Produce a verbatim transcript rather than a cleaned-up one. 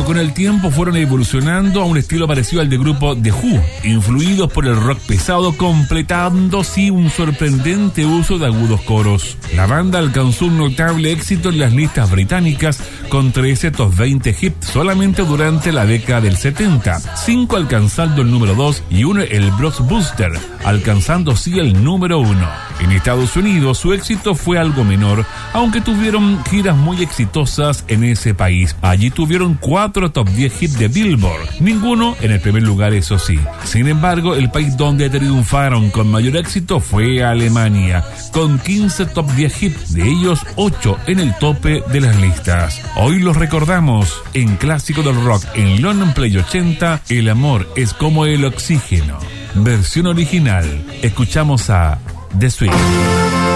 Bueno, con el tiempo fueron evolucionando a un estilo parecido al del grupo The Who, influidos por el rock pesado, completando sí un sorprendente uso de agudos coros. La banda alcanzó un notable éxito en las listas británicas con trece top veinte hits solamente durante la década del setenta, cinco alcanzando el número dos y uno el Blockbuster, alcanzando sí el número uno. En Estados Unidos su éxito fue algo menor, aunque tuvieron giras muy exitosas en ese país. Allí tuvieron cuatro top diez hits de Billboard, ninguno en el primer lugar, eso sí. Sin embargo, el país donde triunfaron con mayor éxito fue Alemania, con quince top diez hits, de ellos ocho en el tope de las listas. Hoy los recordamos en Clásico del Rock en London Play ochenta, El amor es como el oxígeno. Versión original, escuchamos a The Sweet.